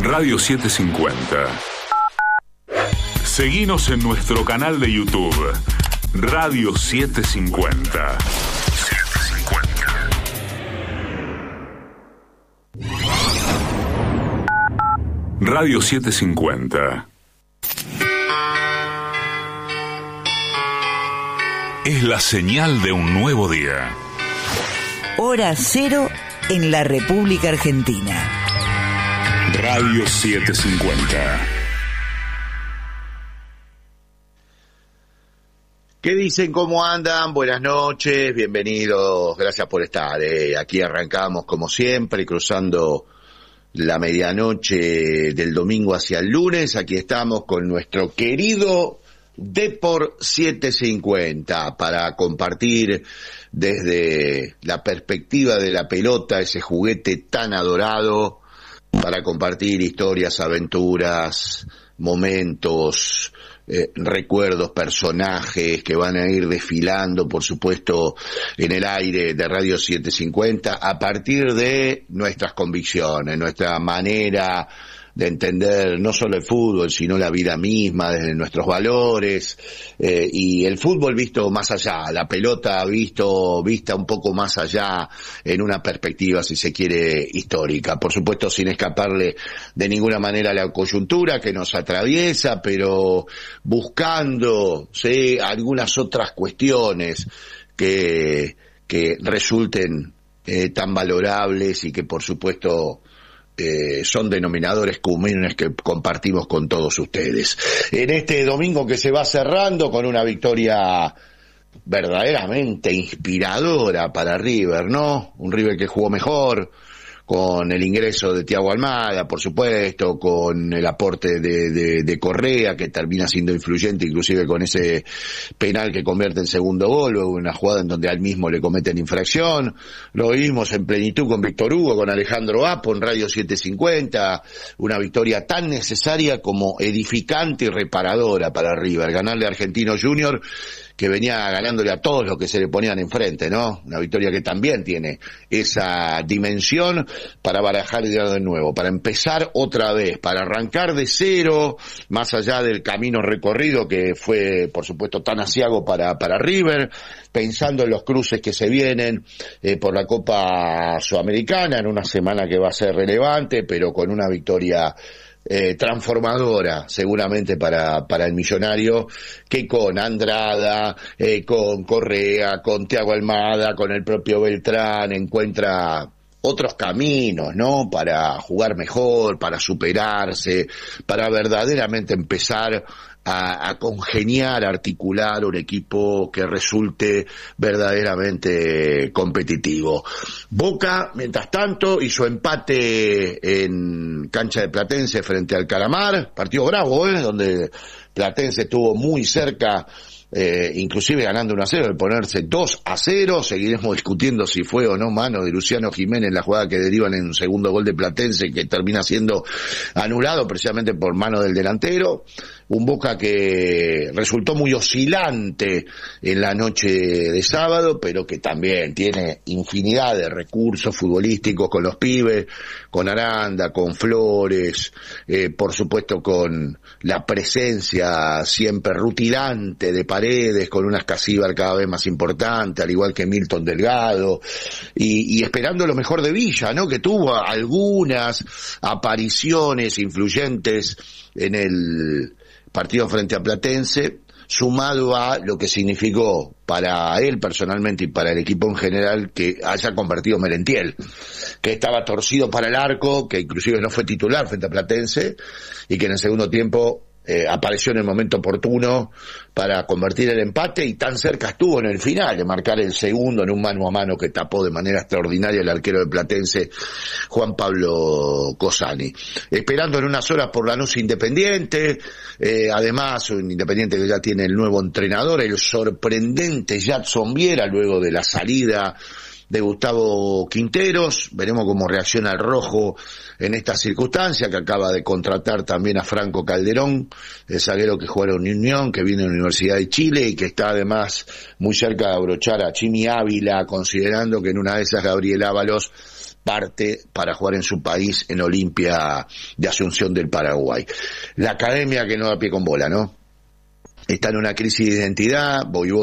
Radio 750. Seguinos en nuestro canal de YouTube, Radio 750. Radio 750. Es la señal de un nuevo día. Hora cero en la República Argentina. Radio 750. ¿Qué dicen? ¿Cómo andan? Buenas noches, bienvenidos, gracias por estar. Aquí arrancamos como siempre, cruzando la medianoche del domingo hacia el lunes. Aquí estamos con nuestro querido Depor 750 para compartir desde la perspectiva de la pelota, ese juguete tan adorado, para compartir historias, aventuras, momentos, recuerdos, personajes que van a ir desfilando, por supuesto, en el aire de Radio 750 a partir de nuestras convicciones, nuestra manera de entender no solo el fútbol, sino la vida misma, desde nuestros valores, y el fútbol visto más allá, la pelota vista un poco más allá, en una perspectiva, si se quiere, histórica. Por supuesto, sin escaparle de ninguna manera a la coyuntura que nos atraviesa, pero buscando, ¿sí?, algunas otras cuestiones que resulten tan valorables y que, por supuesto, son denominadores comunes que compartimos con todos ustedes. En este domingo que se va cerrando con una victoria verdaderamente inspiradora para River, ¿no? Un River que jugó mejor, con el ingreso de Thiago Almada, por supuesto, con el aporte de Correa, que termina siendo influyente, inclusive con ese penal que convierte en segundo gol, luego una jugada en donde al mismo le cometen infracción. Lo vimos en plenitud con Víctor Hugo, con Alejandro Apo en Radio 750, una victoria tan necesaria como edificante y reparadora para River. Ganarle a Argentino Junior, que venía ganándole a todos los que se le ponían enfrente, ¿no? Una victoria que también tiene esa dimensión para barajar y dar de nuevo, para empezar otra vez, para arrancar de cero, más allá del camino recorrido que fue, por supuesto, tan aciago para River, pensando en los cruces que se vienen por la Copa Sudamericana, en una semana que va a ser relevante, pero con una victoria transformadora seguramente para el millonario, que con Andrada, con Correa, con Thiago Almada, con el propio Beltrán, encuentra otros caminos, ¿no?, para jugar mejor, para superarse, para verdaderamente empezar a congeniar, a articular un equipo que resulte verdaderamente competitivo. Boca, mientras tanto, hizo empate en cancha de Platense frente al Calamar, partido bravo, donde Platense estuvo muy cerca, inclusive ganando 1-0, de ponerse 2-0, seguiremos discutiendo si fue o no mano de Luciano Jiménez la jugada que deriva en un segundo gol de Platense, que termina siendo anulado precisamente por mano del delantero. Un Boca que resultó muy oscilante en la noche de sábado, pero que también tiene infinidad de recursos futbolísticos con los pibes, con Aranda, con Flores, por supuesto con la presencia siempre rutilante de Paredes, con una Escasíbar cada vez más importante, al igual que Milton Delgado, y esperando lo mejor de Villa, ¿no?, que tuvo algunas apariciones influyentes en el partido frente a Platense, sumado a lo que significó para él personalmente y para el equipo en general que haya convertido Merentiel, que estaba torcido para el arco, que inclusive no fue titular frente a Platense, y que en el segundo tiempo apareció en el momento oportuno para convertir el empate, y tan cerca estuvo en el final de marcar el segundo en un mano a mano que tapó de manera extraordinaria el arquero de Platense, Juan Pablo Cosani. Esperando en unas horas por Lanús Independiente, además un Independiente que ya tiene el nuevo entrenador, el sorprendente Jadson Viera, luego de la salida de Gustavo Quinteros. Veremos cómo reacciona el rojo en esta circunstancia, que acaba de contratar también a Franco Calderón, el zaguero que juega en Unión, que viene de la Universidad de Chile y que está además muy cerca de abrochar a Chimi Ávila, considerando que en una de esas Gabriel Ábalos parte para jugar en su país en Olimpia de Asunción del Paraguay. La academia que no da pie con bola, ¿no? Está en una crisis de identidad, Voivoda